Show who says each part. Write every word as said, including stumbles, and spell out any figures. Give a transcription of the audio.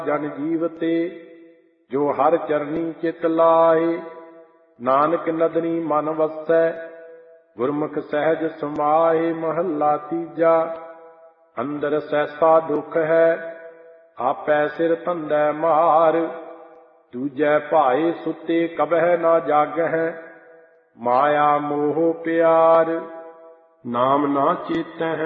Speaker 1: ਜਨ ਜੀਵ ਤੇ, ਜੋ ਹਰ ਚਰਨੀ ਚਿਤ ਲਾਏ। ਨਾਨਕ ਨਦਨੀ ਮਨ ਵਸੈ, ਗੁਰਮੁਖ ਸਹਿਜ ਸਮਾਏ। ਮਹੱਲਾ ਤੀਜਾ। ਅੰਦਰ ਸੈਸਾ ਦੁਖ ਹੈ, ਆਪੈ ਸਿਰ ਧੰਦੈ ਮਾਰ। ਦੂਜੈ ਭਾਏ ਸੁਤੇ ਕਬਹਿ ਨਾ ਜਾਗਹਿ, ਮਾਇਆ ਮੋਹ ਪਿਆਰ। ਨਾਮ ਨਾ ਚੇਤੈ